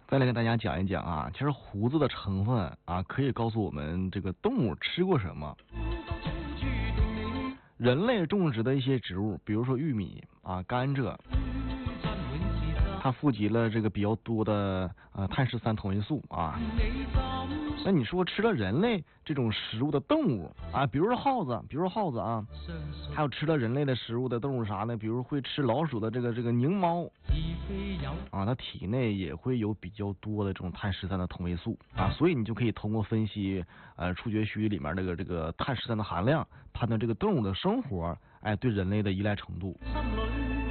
再来跟大家讲一讲啊，其实胡子的成分啊，可以告诉我们这个动物吃过什么。人类种植的一些植物，比如说玉米啊、甘蔗，它富集了这个比较多的碳十三同位素啊。那你说吃了人类这种食物的动物啊，比如说耗子啊，还有吃了人类的食物的动物啥呢？比如会吃老鼠的这个狞猫啊，它体内也会有比较多的这种碳十三的同位素啊，所以你就可以通过分析触觉区里面这个碳十三的含量，判断这个动物的生活对人类的依赖程度。